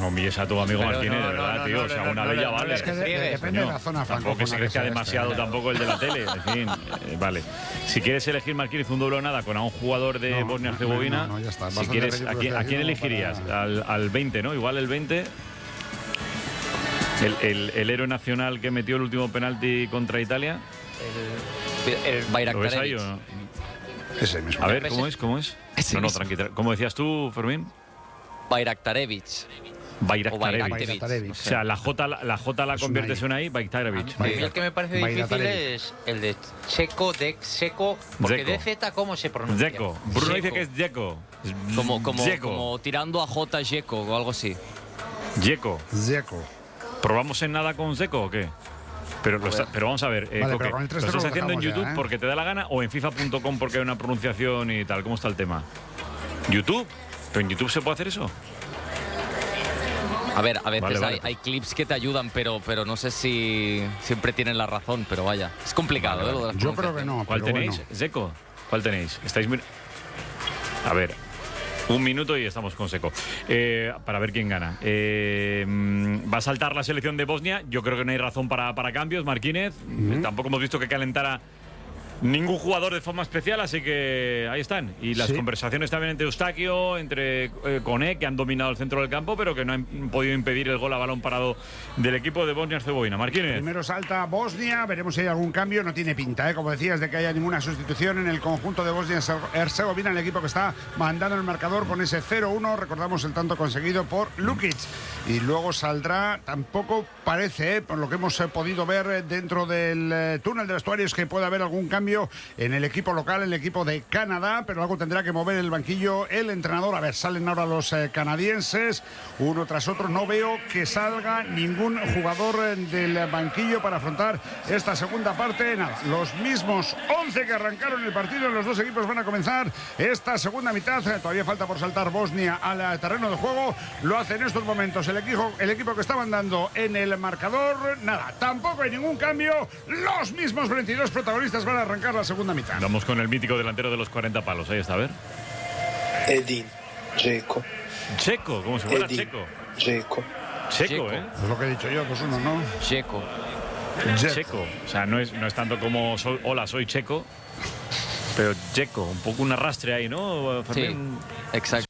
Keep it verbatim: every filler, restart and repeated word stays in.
No humilles a tu amigo Pero Martínez, no, de verdad, no, tío. no, o sea, no, una no, bella no, vale. Es que de- de- depende de la zona Tampoco que se francófona que crezca sea demasiado este. tampoco el de la tele. En fin, eh, vale. Si quieres elegir, Martínez, un doble o nada con a un jugador de No, Bosnia-Herzegovina, no, no, ya está. si Bastante quieres, ridículo ¿a quién, estoy a quién haciendo elegirías? para- Al, al veinte, ¿no? Igual el veinte. El, el, el héroe nacional que metió el último penalti contra Italia. El, el ¿Lo ves ahí Bayraktarevic. o no? Ese mismo. A ver, ¿cómo es? ¿Cómo es? Ese No, no, mismo. tranquilo. ¿Cómo decías tú, Fermín? Bayraktarevic. O Bayraktarevic. Bayraktarevic. O sea, la J la, la, J la Es una conviertes I. en una I, Bayraktarevic. A mí el que me parece difícil Bayraktarevic. es el de Checo, de Seco, porque Dzeko. D Z, ¿cómo se pronuncia? Dzeko. Bruno dice Dzeko. que es Dzeko. Como, como, Dzeko. como tirando a J. Dzeko o algo así. Dzeko. Dzeko. ¿Probamos en nada con Dzeko o qué? Pero, lo está- pero vamos a ver, eh, Vale, Coque, pero con el ¿lo tres cero estás lo haciendo en dejamos YouTube ya, ¿eh? porque te da la gana o en FIFA punto com porque hay una pronunciación y tal? ¿Cómo está el tema? ¿YouTube? ¿Pero en YouTube se puede hacer eso? A ver, a veces Vale, vale. Hay, hay clips que te ayudan, pero, pero no sé si siempre tienen la razón, pero vaya. Es complicado, Vale, ¿eh? Lo de las Yo creo que pronunciaciones. no. ¿Cuál pero tenéis? bueno. ¿Dzeko? ¿Cuál tenéis? Estáis mir- A ver, un minuto y estamos con Seco. Eh, para ver quién gana. Eh, mm, ¿Va a saltar la selección de Bosnia? Yo creo que no hay razón para, para cambios, Martínez. Eh, Tampoco hemos visto que calentara ningún jugador de forma especial, así que ahí están. Y las Sí. conversaciones también entre Eustaquio, entre eh, Koné, que han dominado el centro del campo, pero que no han podido impedir el gol a balón parado del equipo de Bosnia-Herzegovina. Martínez. Primero salta Bosnia, veremos si hay algún cambio, no tiene pinta, ¿eh? Como decías, de que haya ninguna sustitución en el conjunto de Bosnia-Herzegovina, el equipo que está mandando el marcador con ese cero uno, recordamos el tanto conseguido por Lukic. Y luego saldrá, tampoco parece, ¿eh? Por lo que hemos eh, podido ver eh, dentro del eh, túnel de vestuarios, que puede haber algún cambio en el equipo local, el equipo de Canadá, pero algo tendrá que mover el banquillo el entrenador. A ver, salen ahora los eh, canadienses, uno tras otro. No veo que salga ningún jugador eh, del banquillo para afrontar esta segunda parte. Nada, los mismos once que arrancaron el partido, los dos equipos van a comenzar esta segunda mitad. Eh, Todavía falta por saltar Bosnia al eh, terreno de juego. Lo hace en estos momentos el equipo, el equipo que está mandando en el marcador. Nada, tampoco hay ningún cambio. Los mismos veintidós protagonistas van a arrancar la segunda mitad. Vamos con el mítico delantero de los cuarenta palos. Ahí está, a ver. Edin, Dzeko, Checo, como si fuera Edin, Checo. Dzeko. Checo, Dzeko. ¿eh? Es lo que he dicho yo, dos uno, ¿no? Dzeko. Checo. O sea, no es, no es tanto como soy, hola, soy Checo, pero Checo. Un poco un arrastre ahí, ¿no, Sí, Fermín? exacto.